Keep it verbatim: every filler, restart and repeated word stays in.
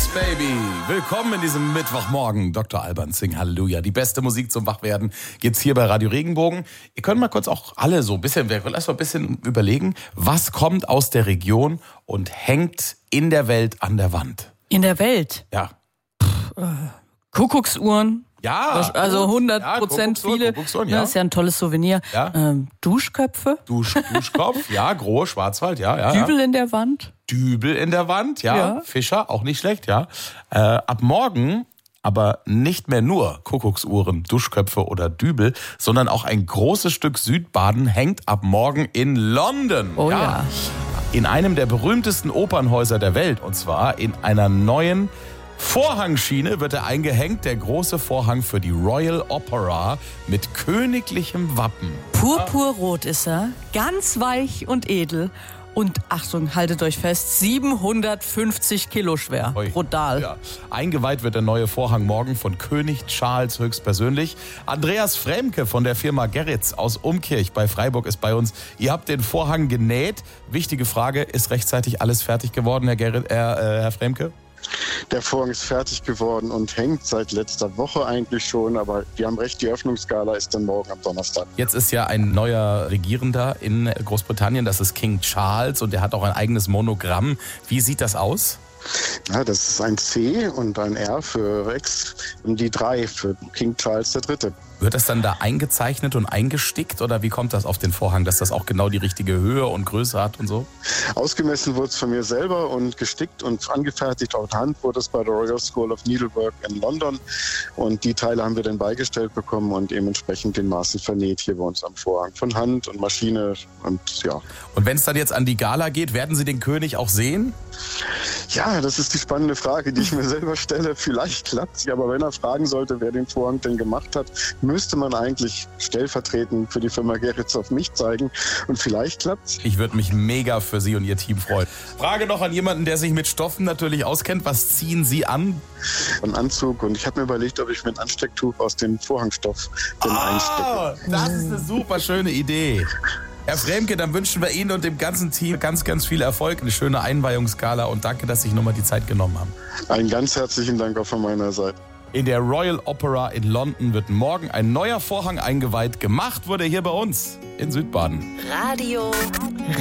Yes, Baby. Willkommen in diesem Mittwochmorgen. Doktor Alban Sing, Halleluja. Die beste Musik zum Wachwerden gibt's hier bei Radio Regenbogen. Ihr könnt mal kurz auch alle so ein bisschen, wir lassen mal ein bisschen überlegen, was kommt aus der Region und hängt in der Welt an der Wand? In der Welt? Ja. Pff, äh, Kuckucksuhren. Ja. Also hundert Prozent ja, viele. Kuckucksuhren, ja. Das ist ja ein tolles Souvenir. Ja. Ähm, Duschköpfe. Dusch, Duschkopf, ja. Grohe, Schwarzwald, ja. ja Dübel ja. in der Wand. Dübel in der Wand, ja. Ja. Fischer, auch nicht schlecht, ja. Äh, ab morgen aber nicht mehr nur Kuckucksuhren, Duschköpfe oder Dübel, sondern auch ein großes Stück Südbaden hängt ab morgen in London. Oh ja. ja. In einem der berühmtesten Opernhäuser der Welt, und zwar in einer neuen Vorhangschiene wird er eingehängt, der große Vorhang für die Royal Opera mit königlichem Wappen. Purpurrot ist er, ganz weich und edel. Und Achtung, haltet euch fest, siebenhundertfünfzig Kilo schwer. Ui. Brutal. Ja. Eingeweiht wird der neue Vorhang morgen von König Charles höchstpersönlich. Andreas Fremke von der Firma Gerritz aus Umkirch bei Freiburg ist bei uns. Ihr habt den Vorhang genäht. Wichtige Frage, ist rechtzeitig alles fertig geworden, Herr, Gerrit, äh, Herr Fremke? Der Vorhang ist fertig geworden und hängt seit letzter Woche eigentlich schon, aber die haben recht, die Öffnungsgala ist dann morgen am Donnerstag. Jetzt ist ja ein neuer Regierender in Großbritannien, das ist King Charles, und der hat auch ein eigenes Monogramm. Wie sieht das aus? Ja, das ist ein C und ein R für Rex und die drei für King Charles der Dritte. Wird das dann da eingezeichnet und eingestickt oder wie kommt das auf den Vorhang, dass das auch genau die richtige Höhe und Größe hat und so? Ausgemessen wurde es von mir selber und gestickt und angefertigt auf Hand wurde es bei der Royal School of Needlework in London und die Teile haben wir dann beigestellt bekommen und dementsprechend den Maßen vernäht hier bei uns am Vorhang von Hand und Maschine und ja. Und wenn es dann jetzt an die Gala geht, werden Sie den König auch sehen? Ja, das ist die spannende Frage, die ich mir selber stelle. Vielleicht klappt sie, aber wenn er fragen sollte, wer den Vorhang denn gemacht hat, müsste man eigentlich stellvertretend für die Firma Gerritz auf mich zeigen. Und vielleicht klappt's. Ich würde mich mega für Sie und Ihr Team freuen. Frage noch an jemanden, der sich mit Stoffen natürlich auskennt. Was ziehen Sie an? Ein Anzug. Und ich habe mir überlegt, ob ich mir ein Anstecktuch aus dem Vorhangstoff denn Ah, einstecke. das ist eine super schöne Idee. Herr Fremke, dann wünschen wir Ihnen und dem ganzen Team ganz, ganz viel Erfolg, eine schöne Einweihungsgala und danke, dass Sie sich nochmal die Zeit genommen haben. Einen ganz herzlichen Dank auch von meiner Seite. In der Royal Opera in London wird morgen ein neuer Vorhang eingeweiht. Gemacht wurde hier bei uns in Südbaden. Radio